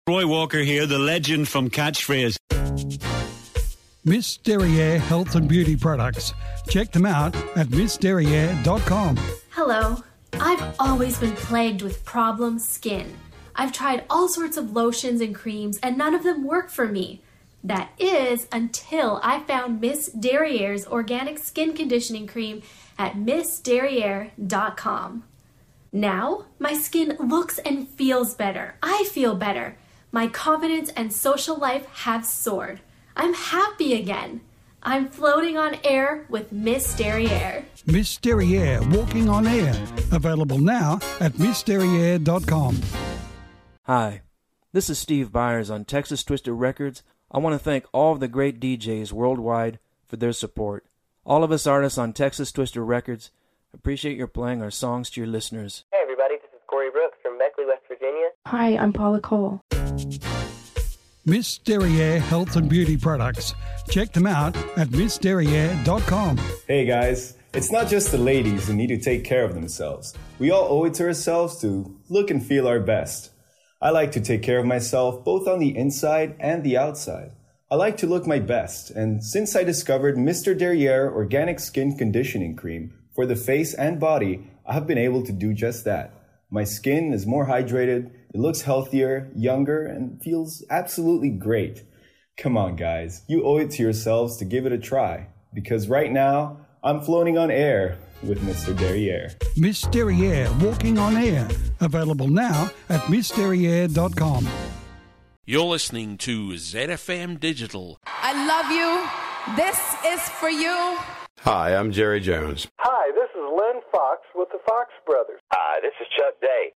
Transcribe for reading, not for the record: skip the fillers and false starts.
Roy Walker here, the legend from Catchphrase. Miss Derriere Health and Beauty Products. Check them out at missderriere.com. Hello. I've always been plagued with problem skin. I've tried all sorts of lotions and creams and none of them work for me. That is until I found Miss Derriere's organic skin conditioning cream at missderriere.com. Now, my skin looks and feels better. I feel better. My confidence and social life have soared. I'm happy again. I'm floating on air with Miss Derriere. Miss Derriere Walking on Air. Available now at missderriere.com. Hi, this is Steve Byers on Texas Twister Records. I want to thank all of the great DJs worldwide for their support. All of us artists on Texas Twister Records appreciate your playing our songs to your listeners. Hey everybody, this is Corey Brooks from Beckley, West Virginia. Hi, I'm Paula Cole. Miss Derriere Health and Beauty Products. Check them out at missderriere.com. Hey guys, it's not just the ladies who need to take care of themselves. We all owe it to ourselves to look and feel our best. I like to take care of myself both on the inside and the outside. I like to look my best, and since I discovered Mr. Derriere Organic Skin Conditioning Cream for the face and body, I have been able to do just that. My skin is more hydrated, it looks healthier, younger, and feels absolutely great. Come on guys, you owe it to yourselves to give it a try, because right now, I'm floating on air with Mr. Derriere. Miss Derriere Walking on Air. Available now at missderriere.com. You're listening to ZFM Digital. I love you. This is for you. Hi, I'm Jerry Jones. Hi, this is Len Fox with the Fox Brothers. Hi, this is Chuck Day.